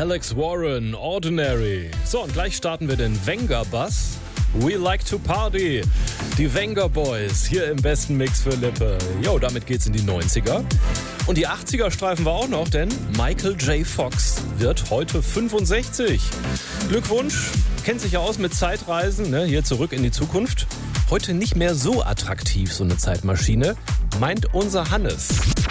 Alex Warren, Ordinary. So, und gleich starten wir den Venga-Bass. We like to party. Die Venga Boys hier im besten Mix für Lippe. Jo, damit geht's in die 90er. Und die 80er streifen wir auch noch, denn Michael J. Fox wird heute 65. Glückwunsch, kennt sich ja aus mit Zeitreisen, ne? Hier zurück in die Zukunft. Heute nicht mehr so attraktiv, so eine Zeitmaschine, meint unser Hannes.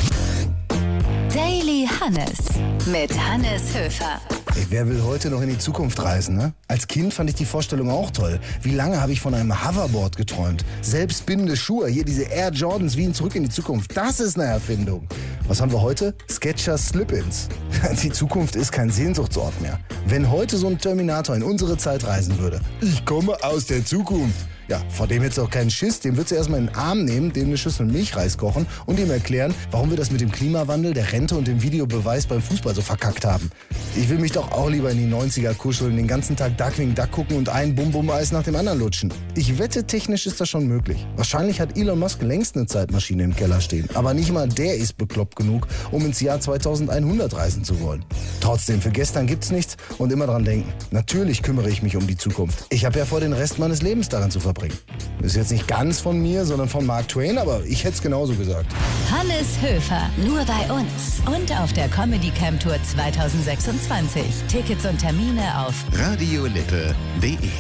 Daily Hannes mit Hannes Höfer. Ey, wer will heute noch in die Zukunft reisen, ne? Als Kind fand ich die Vorstellung auch toll. Wie lange habe ich von einem Hoverboard geträumt? Selbstbindende Schuhe, hier diese Air Jordans wie in Zurück in die Zukunft. Das ist eine Erfindung. Was haben wir heute? Skechers Slip-ins. Die Zukunft ist kein Sehnsuchtsort mehr. Wenn heute so ein Terminator in unsere Zeit reisen würde. Ich komme aus der Zukunft. Ja, vor dem hättest du auch keinen Schiss. Dem würdest du erstmal in den Arm nehmen, dem eine Schüssel Milchreis kochen und ihm erklären, warum wir das mit dem Klimawandel, der Rente und dem Videobeweis beim Fußball so verkackt haben. Ich will mich doch auch lieber in die 90er kuscheln, den ganzen Tag Duckwing Duck gucken und ein Bum-Bum-Eis nach dem anderen lutschen. Ich wette, technisch ist das schon möglich. Wahrscheinlich hat Elon Musk längst eine Zeitmaschine im Keller stehen. Aber nicht mal der ist bekloppt genug, um ins Jahr 2100 reisen zu wollen. Trotzdem, für gestern gibt's nichts und immer dran denken. Natürlich kümmere ich mich um die Zukunft. Ich habe ja vor, den Rest meines Lebens daran zu verbringen. Ist jetzt nicht ganz von mir, sondern von Mark Twain, aber ich hätte es genauso gesagt. Hannes Höfer, nur bei uns und auf der Comedy Camp Tour 2026. Tickets und Termine auf radiolippe.de